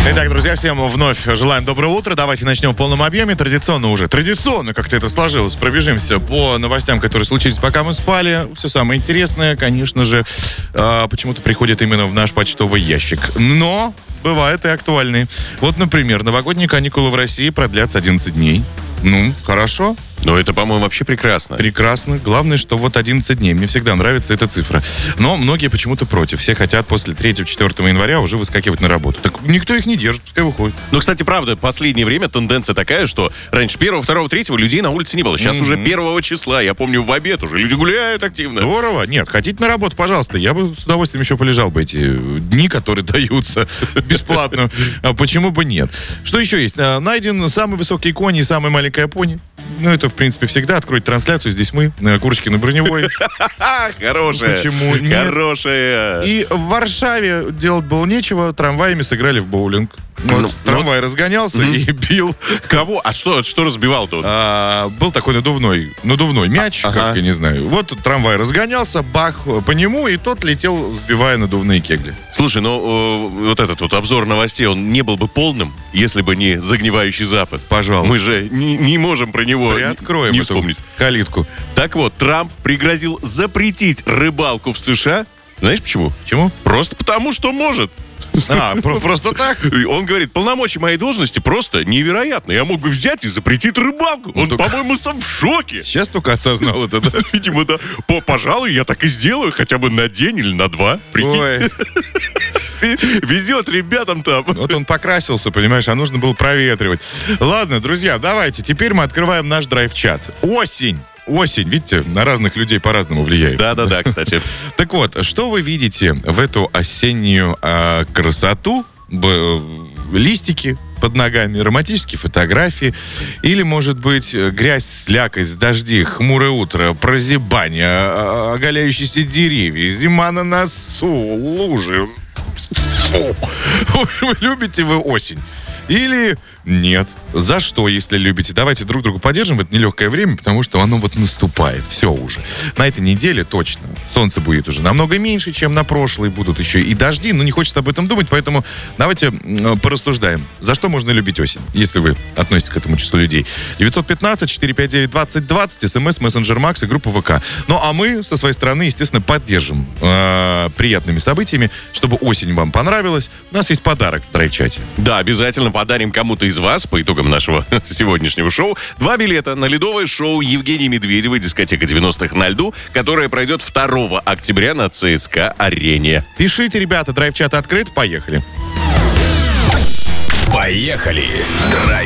Итак, друзья, всем вновь желаем доброго утра. Давайте начнем в полном объеме. Традиционно как-то это сложилось. Пробежимся по новостям, которые случились, пока мы спали. Все самое интересное, конечно же, почему-то приходит именно в наш почтовый ящик. Но бывают и актуальные. Вот, например, новогодние каникулы в России продлятся 11 дней. Ну, хорошо. Но это, по-моему, вообще прекрасно. Прекрасно. Главное, что вот 11 дней. Мне всегда нравится эта цифра. Но многие почему-то против. Все хотят после 3-4 января уже выскакивать на работу. Так никто их не держит, пускай выходит. Ну, кстати, правда, в последнее время тенденция такая, что раньше 1, 2, 3 людей на улице не было. Сейчас уже 1 числа. Я помню, в обед уже люди гуляют активно. Здорово. Нет, хотите на работу, пожалуйста. Я бы с удовольствием еще полежал бы эти дни, которые даются бесплатно. Почему бы нет? Что еще есть? Найден самый высокий конь и самая маленькая пони. Ну, это, в принципе, всегда. Откройте трансляцию. Здесь мы, Курочкин и Броневой. Хорошая. Почему нет? Хорошая. И в Варшаве делать было нечего. Трамваями сыграли в боулинг. Вот, трамвай разгонялся и бил. Кого? А что разбивал-то? Был такой надувной мяч, как я не знаю. Вот трамвай разгонялся, бах по нему, и тот летел, сбивая надувные кегли. Слушай, вот этот вот обзор новостей, он не был бы полным, если бы не «Загнивающий Запад». Пожалуйста. Мы же не можем про него Приоткроем не эту вспомнить. калитку. Так вот, Трамп пригрозил запретить рыбалку в США. Знаешь почему? Почему? Просто потому, что может. Просто так? Он говорит, полномочия моей должности просто невероятны. Я мог бы взять и запретить рыбалку. Он, по-моему, сам в шоке. Сейчас только осознал это, да? Видимо, да. Пожалуй, я так и сделаю, хотя бы на день или на 2. Прикинь. Ой. Везет ребятам там. Вот он покрасился, понимаешь, а нужно было проветривать. Ладно, друзья, давайте. Теперь мы открываем наш драйв-чат. Осень, видите, на разных людей по-разному влияет. Да, кстати. Так вот, что вы видите в эту осеннюю красоту? Листики под ногами, романтические фотографии, или, может быть, грязь, слякоть, дожди, хмурое утро, прозябание, оголяющиеся деревья, зима на носу, лужи. Фу. Любите вы осень? Или нет? За что, если любите? Давайте друг друга поддержим в это нелегкое время, потому что оно вот наступает. Все уже. На этой неделе точно. Солнце будет уже намного меньше, чем на прошлой. Будут еще и дожди, но не хочется об этом думать, поэтому давайте порассуждаем. За что можно любить осень, если вы относитесь к этому числу людей? 915-459-2020, СМС, мессенджер Макс и группа ВК. Ну, а мы со своей стороны, естественно, поддержим приятными событиями, чтобы осень вам понравилась. У нас есть подарок в драйв-чате. Да, обязательно подарим кому-то из вас по итогам нашего сегодняшнего шоу 2 билета на ледовое шоу Евгении Медведевой «Дискотека 90-х на льду», которое пройдет 2 октября на ЦСКА-арене. Пишите, ребята, драйв-чат открыт, поехали. Поехали!